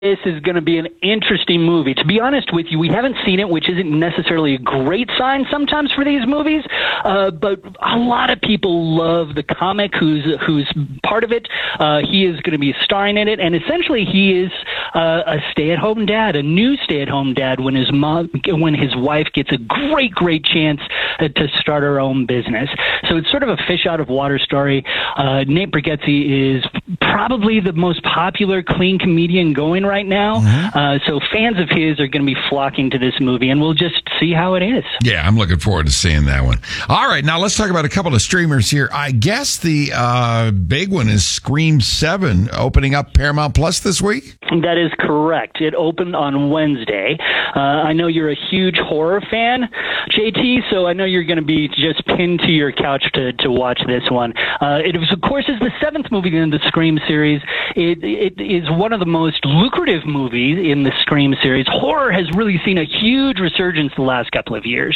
This is going to be an interesting movie. To be honest with you, we haven't seen it, which isn't necessarily a great sign sometimes for these movies, but a lot of people love the comic who's part of it. He is going to be starring in it, and essentially he is a stay-at-home dad, a new stay-at-home dad when his wife gets a great chance to start her own business. So it's sort of a fish-out-of-water story. Nate Bargatze is probably the most popular clean comedian going right now. Mm-hmm. So fans of his are going to be flocking to this movie, and we'll just see how it is. Yeah, I'm looking forward to seeing that one. All right, now let's talk about a couple of streamers here. I guess the big one is Scream 7 opening up Paramount Plus this week? That is correct. It opened on Wednesday. I know you're a huge horror fan, JT, so I know you're going to be just pinned to your couch to watch this one. It was, of course, is the seventh movie in the Scream series. It is one of the most lucrative movies in the Scream series. Horror has really seen a huge resurgence the last couple of years.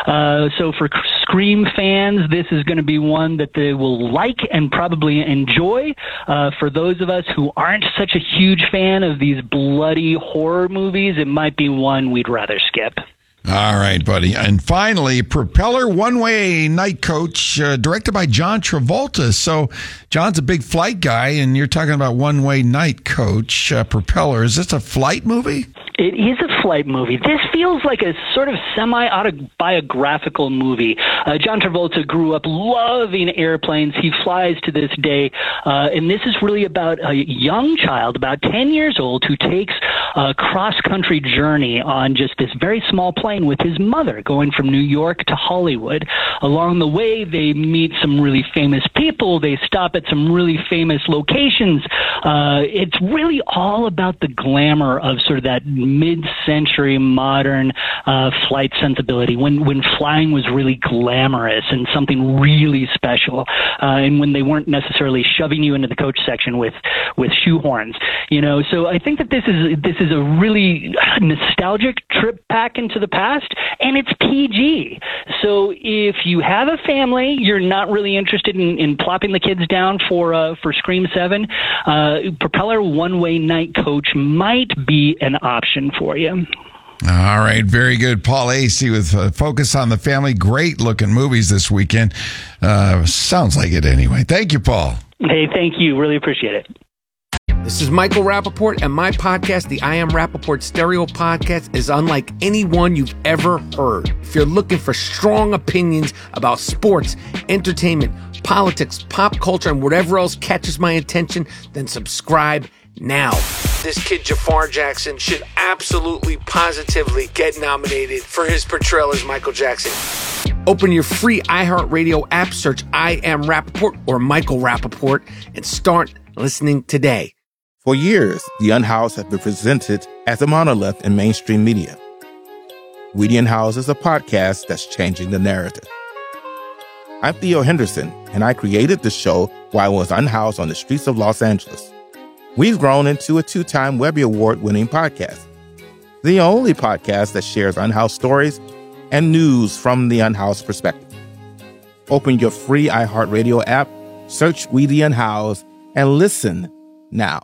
So for Scream fans, this is going to be one that they will like and probably enjoy. For those of us who aren't such a huge fan of these bloody horror movies, it might be one we'd rather skip. All right, buddy. And finally, Propeller One-Way Night Coach, directed by John Travolta. So John's a big flight guy, and you're talking about One-Way Night Coach, Propeller. Is this a flight movie? It is a flight movie. This feels like a sort of semi-autobiographical movie. John Travolta grew up loving airplanes. He flies to this day. And this is really about a young child, about 10 years old, who takes a cross-country journey on just this very small plane with his mother, going from New York to Hollywood. Along the way, they meet some really famous people. They stop at some really famous locations. It's really all about the glamour of sort of that mid-century modern flight sensibility, when flying was really glamorous and something really special, and when they weren't necessarily shoving you into the coach section with shoehorns. So I think that this is a really nostalgic trip back into the past, and it's PG. So if you have a family, you're not really interested in plopping the kids down for Scream 7, Propeller One-Way Night Coach might be an option for you. All right, very good. Paul Asay with Focus on the Family. Great looking movies this weekend. Sounds like it anyway. Thank you, Paul. Hey, thank you. Really appreciate it. This is Michael Rappaport, and my podcast, the I Am Rappaport Stereo Podcast, is unlike any one you've ever heard. If you're looking for strong opinions about sports, entertainment, politics, pop culture, and whatever else catches my attention, then subscribe now. This kid Jafar Jackson should absolutely, positively get nominated for his portrayal as Michael Jackson. Open your free iHeartRadio app, search I Am Rappaport or Michael Rappaport, and start listening today. For years, The Unhoused has been presented as a monolith in mainstream media. We The Unhoused is a podcast that's changing the narrative. I'm Theo Henderson, and I created the show while I was unhoused on the streets of Los Angeles. We've grown into a 2-time Webby Award-winning podcast, the only podcast that shares unhoused stories and news from the unhoused perspective. Open your free iHeartRadio app, search We The Unhoused, and listen now.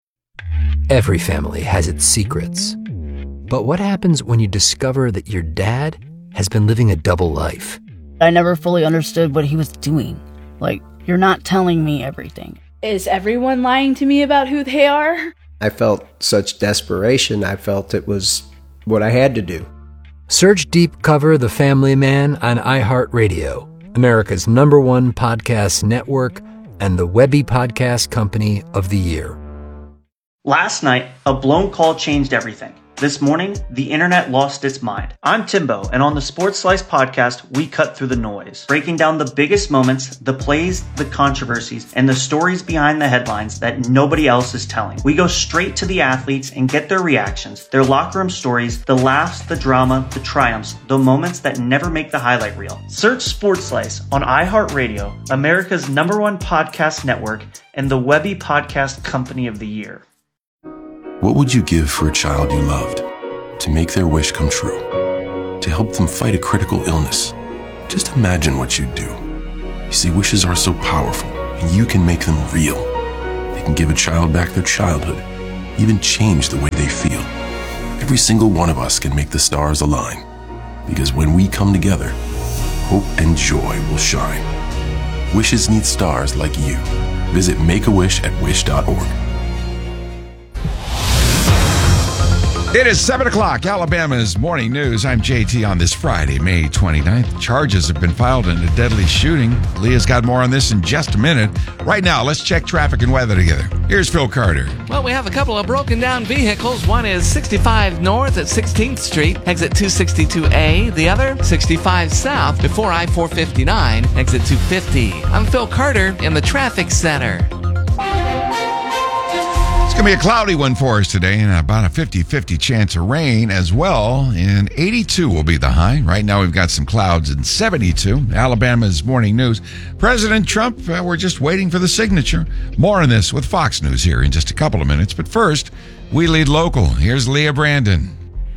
Every family has its secrets. But what happens when you discover that your dad has been living a double life? I never fully understood what he was doing. Like, you're not telling me everything. Is everyone lying to me about who they are? I felt such desperation. I felt it was what I had to do. Search Deep Cover The Family Man on iHeartRadio, America's #1 podcast network and the Webby Podcast Company of the Year. Last night, a blown call changed everything. This morning, the internet lost its mind. I'm Timbo, and on the Sports Slice podcast, we cut through the noise, breaking down the biggest moments, the plays, the controversies, and the stories behind the headlines that nobody else is telling. We go straight to the athletes and get their reactions, their locker room stories, the laughs, the drama, the triumphs, the moments that never make the highlight reel. Search Sports Slice on iHeartRadio, America's #1 podcast network, and the Webby Podcast Company of the Year. What would you give for a child you loved? To make their wish come true? To help them fight a critical illness? Just imagine what you'd do. You see, wishes are so powerful, and you can make them real. They can give a child back their childhood, even change the way they feel. Every single one of us can make the stars align. Because when we come together, hope and joy will shine. Wishes need stars like you. Visit Make-A-Wish at wish.org. It is 7 o'clock, Alabama's Morning News. I'm JT on this Friday, May 29th. Charges have been filed in a deadly shooting. Leah's got more on this in just a minute. Right now, let's check traffic and weather together. Here's Phil Carter. Well, we have a couple of broken down vehicles. One is 65 north at 16th Street, exit 262A. The other, 65 south before I-459, exit 250. I'm Phil Carter in the traffic center. It's going to be a cloudy one for us today and about a 50-50 chance of rain as well. And 82 will be the high. Right now we've got some clouds and 72. Alabama's Morning News. President Trump, we're just waiting for the signature. More on this with Fox News here in just a couple of minutes. But first, we lead local. Here's Leah Brandon.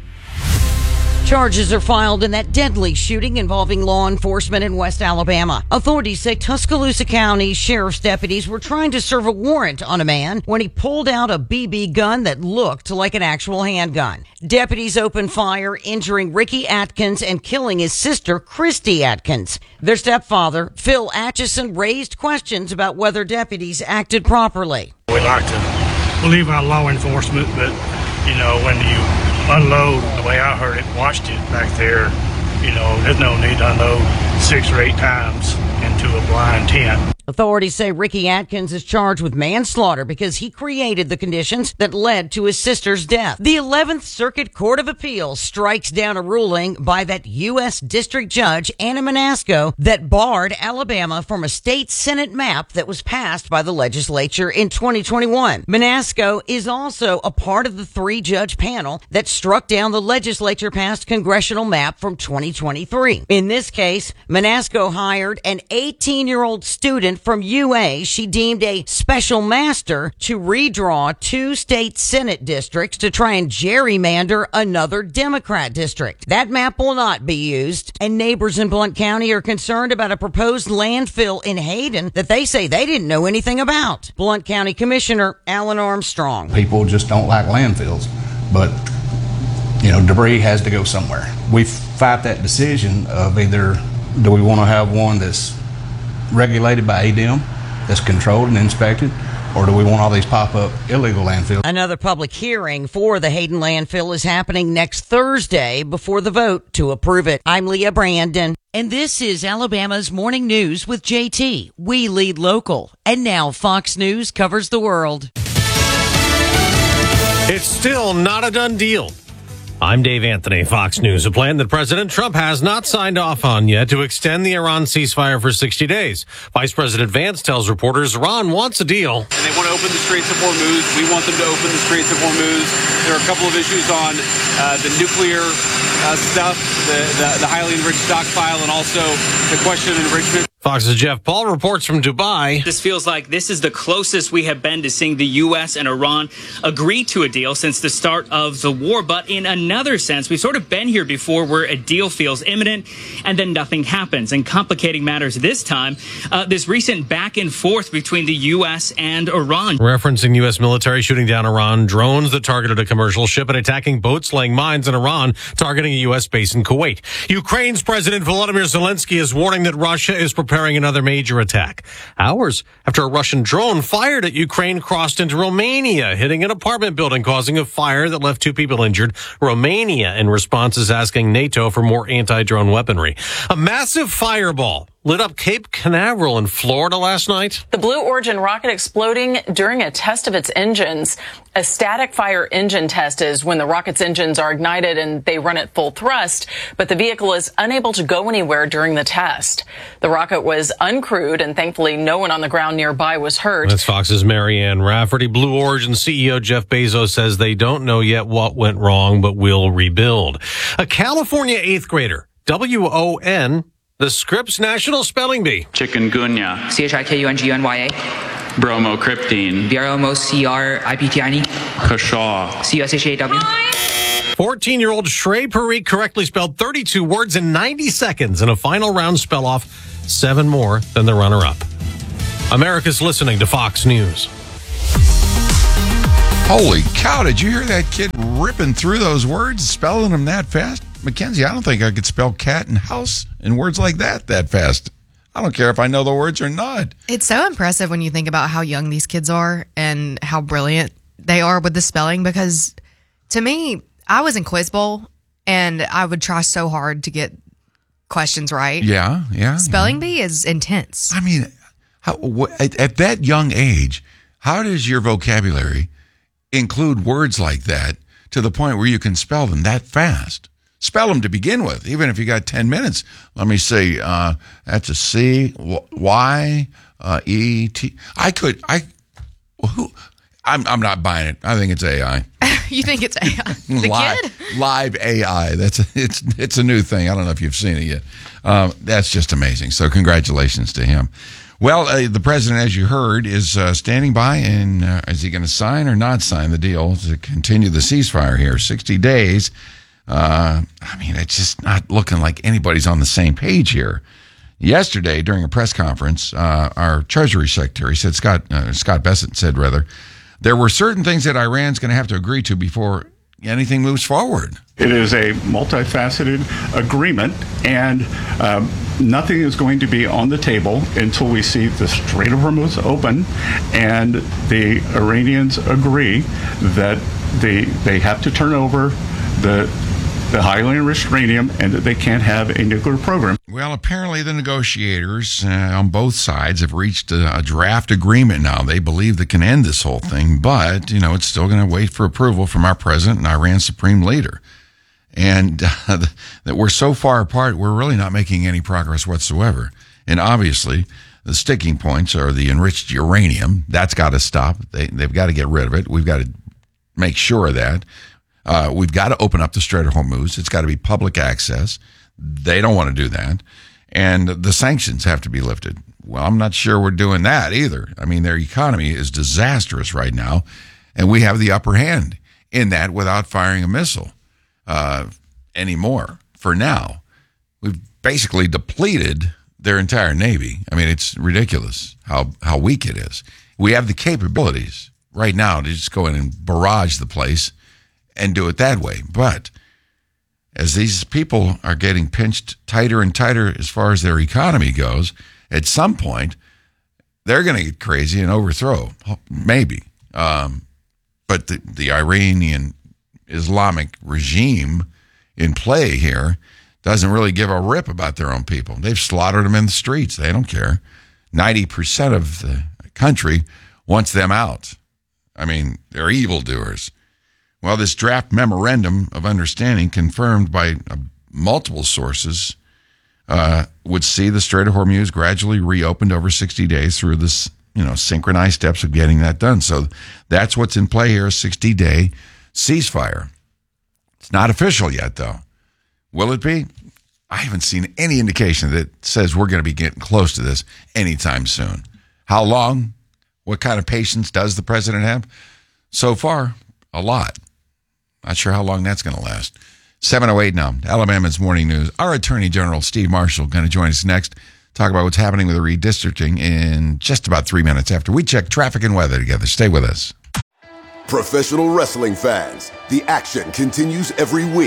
Charges are filed in that deadly shooting involving law enforcement in West Alabama. Authorities say Tuscaloosa County Sheriff's deputies were trying to serve a warrant on a man when he pulled out a BB gun that looked like an actual handgun. Deputies opened fire, injuring Ricky Atkins and killing his sister, Christy Atkins. Their stepfather, Phil Atchison, raised questions about whether deputies acted properly. We like to believe our law enforcement, but, when you unload the way I heard it, watched it back there, there's no need to unload 6 or 8 times into a blind tent. Authorities say Ricky Atkins is charged with manslaughter because he created the conditions that led to his sister's death. The 11th Circuit Court of Appeals strikes down a ruling by that U.S. District Judge, Anna Manasco, that barred Alabama from a state Senate map that was passed by the legislature in 2021. Manasco is also a part of the 3-judge panel that struck down the legislature-passed congressional map from 2023. In this case, Manasco hired an 18-year-old student from UA she deemed a special master to redraw 2 state Senate districts to try and gerrymander another Democrat district. That map will not be used, and neighbors in Blount County are concerned about a proposed landfill in Hayden that they say they didn't know anything about. Blount County Commissioner Alan Armstrong. People just don't like landfills, but debris has to go somewhere. We fight that decision of either do we want to have one that's regulated by ADEM, that's controlled and inspected, or do we want all these pop-up illegal landfills? Another public hearing for the Hayden landfill is happening next Thursday before the vote to approve it. I'm Leah Brandon, and this is Alabama's Morning News with JT. We lead local, and now Fox News covers the world. It's still not a done deal. I'm Dave Anthony, Fox News. A plan that President Trump has not signed off on yet to extend the Iran ceasefire for 60 days. Vice President Vance tells reporters Iran wants a deal. And they want to open the Straits of Hormuz. We want them to open the Straits of Hormuz. There are a couple of issues on the nuclear stuff, the highly enriched stockpile, and also the question of enrichment. Fox's Jeff Paul reports from Dubai. This feels like this is the closest we have been to seeing the U.S. and Iran agree to a deal since the start of the war. But in another sense, we've sort of been here before where a deal feels imminent and then nothing happens. And complicating matters this time, this recent back and forth between the U.S. and Iran. Referencing U.S. military shooting down Iran drones that targeted a commercial ship and attacking boats laying mines in Iran, targeting a U.S. base in Kuwait. Ukraine's President Volodymyr Zelensky is warning that Russia is preparing another major attack. Hours after a Russian drone fired at Ukraine crossed into Romania, hitting an apartment building, causing a fire that left 2 people injured. Romania, in response, is asking NATO for more anti-drone weaponry. A massive fireball lit up Cape Canaveral in Florida last night. The Blue Origin rocket exploding during a test of its engines. A static fire engine test is when the rocket's engines are ignited and they run at full thrust, but the vehicle is unable to go anywhere during the test. The rocket was uncrewed, and thankfully no one on the ground nearby was hurt. That's Fox's Marianne Rafferty. Blue Origin CEO Jeff Bezos says they don't know yet what went wrong, but will rebuild. A California 8th grader, WON, the Scripps National Spelling Bee. Chikungunya. CHIKUNGUNYA. Bromocriptine. BROMOCRIPTINE. Kashaw. CUSHAW. 14-year-old Shrey Parikh correctly spelled 32 words in 90 seconds in a final round spell-off, 7 more than the runner-up. America's listening to Fox News. Holy cow, did you hear that kid ripping through those words, spelling them that fast? Mackenzie, I don't think I could spell cat and house in words like that fast. I don't care if I know the words or not. It's so impressive when you think about how young these kids are and how brilliant they are with the spelling, because to me, I was in Quiz Bowl and I would try so hard to get questions right. Yeah. Spelling bee is intense. I mean, at that young age, how does your vocabulary include words like that to the point where you can spell them that fast? Spell them to begin with, even if you got 10 minutes. Let me see. That's a C, Y, E, T. I'm not buying it. I think it's AI. You think it's AI? The kid? Live AI. It's a new thing. I don't know if you've seen it yet. That's just amazing. So congratulations to him. Well, the president, as you heard, is standing by, and is he going to sign or not sign the deal to continue the ceasefire here? 60 days. It's just not looking like anybody's on the same page here. Yesterday, during a press conference, our Treasury Secretary said, Scott Bessent said, there were certain things that Iran's going to have to agree to before anything moves forward. It is a multifaceted agreement, and nothing is going to be on the table until we see the Strait of Hormuz open and the Iranians agree that they have to turn over the highly enriched uranium and that they can't have a nuclear program. Well, apparently the negotiators on both sides have reached a draft agreement now. They believe that can end this whole thing, but, it's still going to wait for approval from our president and Iran's supreme leader. And that we're so far apart, we're really not making any progress whatsoever. And obviously, the sticking points are the enriched uranium. That's got to stop. They've got to get rid of it. We've got to make sure of that. We've got to open up the Strait of Hormuz. It's got to be public access. They don't want to do that. And the sanctions have to be lifted. Well, I'm not sure we're doing that either. I mean, their economy is disastrous right now, and we have the upper hand in that without firing a missile anymore for now. We've basically depleted their entire Navy. I mean, it's ridiculous how weak it is. We have the capabilities right now to just go in and barrage the place and do it that way. But as these people are getting pinched tighter and tighter as far as their economy goes, at some point, they're going to get crazy and overthrow, maybe. But the Iranian Islamic regime in play here doesn't really give a rip about their own people. They've slaughtered them in the streets. They don't care. 90% of the country wants them out. I mean, they're evildoers. Well, this draft memorandum of understanding, confirmed by multiple sources, would see the Strait of Hormuz gradually reopened over 60 days through this, synchronized steps of getting that done. So that's what's in play here, a 60-day ceasefire. It's not official yet, though. Will it be? I haven't seen any indication that says we're going to be getting close to this anytime soon. How long? What kind of patience does the president have? So far, a lot. Not sure how long that's going to last. 7:08 now, Alabama's Morning News. Our Attorney General, Steve Marshall, going to join us next. Talk about what's happening with the redistricting in just about 3 minutes after we check traffic and weather together. Stay with us. Professional wrestling fans, the action continues every week.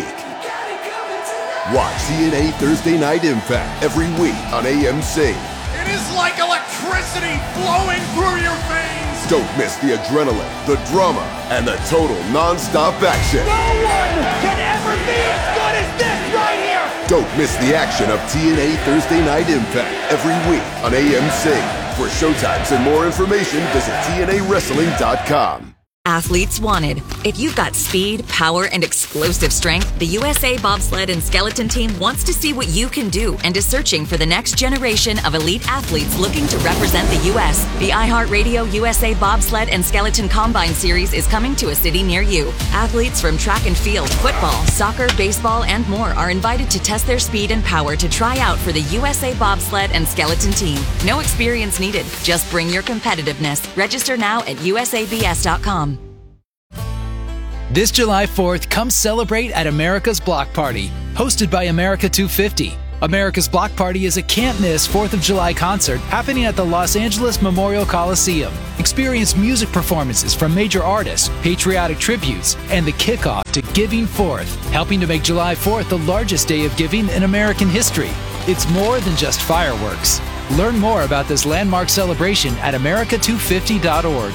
Watch TNA Thursday Night Impact every week on AMC. It is like electricity flowing through your veins. Don't miss the adrenaline, the drama, and the total non-stop action. No one can ever be as good as this right here. Don't miss the action of TNA Thursday Night Impact every week on AMC. For showtimes and more information, visit TNAWrestling.com. Athletes wanted. If you've got speed, power, and explosive strength, the USA Bobsled and Skeleton Team wants to see what you can do and is searching for the next generation of elite athletes looking to represent the U.S. The iHeartRadio USA Bobsled and Skeleton Combine Series is coming to a city near you. Athletes from track and field, football, soccer, baseball, and more are invited to test their speed and power to try out for the USA Bobsled and Skeleton Team. No experience needed. Just bring your competitiveness. Register now at usabs.com. This July 4th, come celebrate at America's Block Party, hosted by America 250. America's Block Party is a can't-miss 4th of July concert happening at the Los Angeles Memorial Coliseum. Experience music performances from major artists, patriotic tributes, and the kickoff to Giving Fourth, helping to make July 4th the largest day of giving in American history. It's more than just fireworks. Learn more about this landmark celebration at america250.org.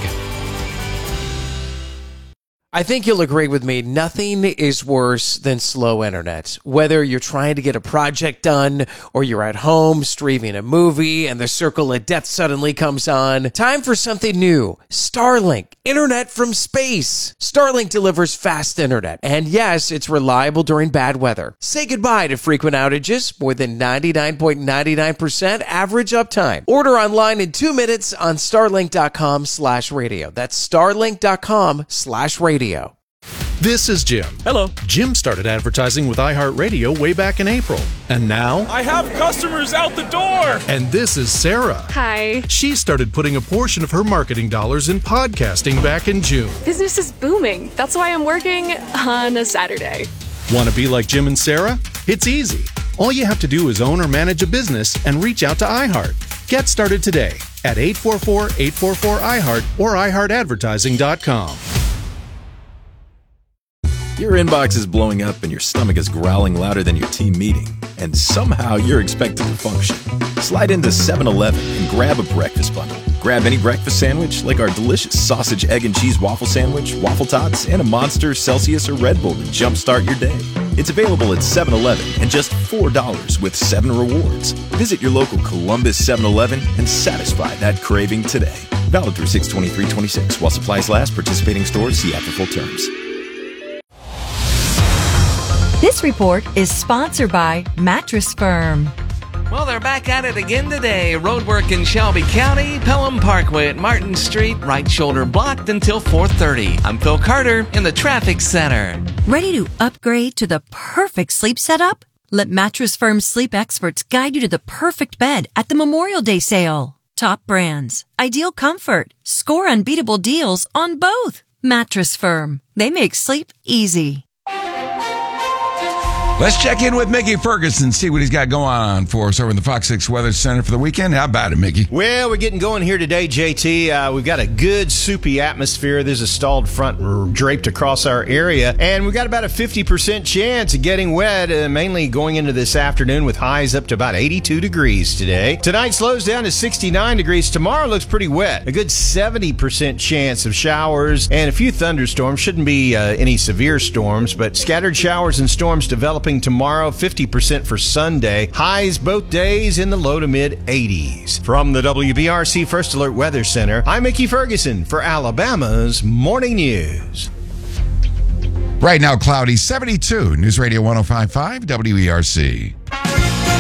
I think you'll agree with me, nothing is worse than slow internet. Whether you're trying to get a project done or you're at home streaming a movie and the circle of death suddenly comes on, time for something new. Starlink, internet from space. Starlink delivers fast internet, and yes, it's reliable during bad weather. Say goodbye to frequent outages, more than 99.99% average uptime. Order online in 2 minutes on starlink.com/radio. That's starlink.com/radio. This is Jim. Hello. Jim started advertising with iHeartRadio way back in April. And now, I have customers out the door. And this is Sarah. Hi. She started putting a portion of her marketing dollars in podcasting back in June. Business is booming. That's why I'm working on a Saturday. Want to be like Jim and Sarah? It's easy. All you have to do is own or manage a business and reach out to iHeart. Get started today at 844-844-iHeart or iHeartAdvertising.com. Your inbox is blowing up and your stomach is growling louder than your team meeting, and somehow you're expected to function. Slide into 7-Eleven and grab a breakfast bundle. Grab any breakfast sandwich like our delicious sausage, egg, and cheese waffle sandwich, waffle tots, and a Monster, Celsius, or Red Bull to jumpstart your day. It's available at 7-Eleven and just $4 with 7 rewards. Visit your local Columbus 7-Eleven and satisfy that craving today. Valid through 6/23/26 while supplies last. Participating stores, see app for full terms. This report is sponsored by Mattress Firm. Well, they're back at it again today. Roadwork in Shelby County, Pelham Parkway at Martin Street, right shoulder blocked until 4:30. I'm Phil Carter in the traffic center. Ready to upgrade to the perfect sleep setup? Let Mattress Firm's sleep experts guide you to the perfect bed at the Memorial Day sale. Top brands, ideal comfort, score unbeatable deals on both. Mattress Firm. They make sleep easy. Let's check in with Mickey Ferguson, see what he's got going on for us over in the Fox 6 Weather Center for the weekend. How about it, Mickey? Well, we're getting going here today, JT. We've got a good soupy atmosphere. There's a stalled front draped across our area, and we've got about a 50% chance of getting wet, mainly going into this afternoon with highs up to about 82 degrees today. Tonight slows down to 69 degrees. Tomorrow looks pretty wet. A good 70% chance of showers and a few thunderstorms. Shouldn't be any severe storms, but scattered showers and storms developing tomorrow, 50% for Sunday. Highs both days in the low to mid 80s. From the WBRC First Alert Weather Center, I'm Mickey Ferguson for Alabama's Morning News. Right now, cloudy, 72. News Radio 105.5 WERC.